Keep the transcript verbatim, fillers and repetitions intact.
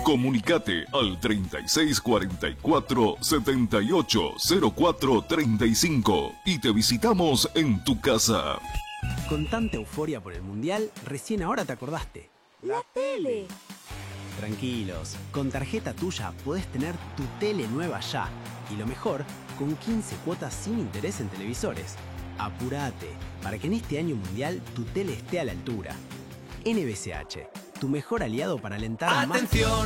Comunicate al treinta y seis cuarenta y cuatro setenta y ocho cero cuatro treinta y cinco y te visitamos en tu casa. Con tanta euforia por el Mundial, recién ahora te acordaste. La tele. Tranquilos, con tarjeta tuya podés tener tu tele nueva ya. Y lo mejor, con quince cuotas sin interés en televisores. Apurate, para que en este año mundial tu tele esté a la altura. N B C H, tu mejor aliado para alentar más. ¡Atención!